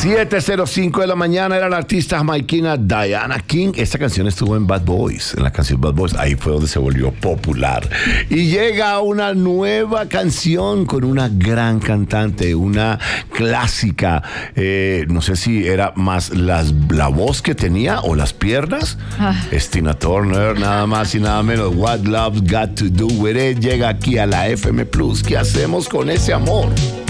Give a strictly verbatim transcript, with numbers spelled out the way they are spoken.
siete cero cinco de la mañana era la artista jamaiquina Diana King. Esta canción estuvo en Bad Boys, en la canción Bad Boys. Ahí fue donde se volvió popular. Y llega una nueva canción con una gran cantante, una clásica. Eh, no sé si era más las, la voz que tenía o las piernas. Ah. Es Tina Turner, nada más y nada menos. What Love's Got to Do With It llega aquí a la F M Plus. ¿Qué hacemos con ese amor?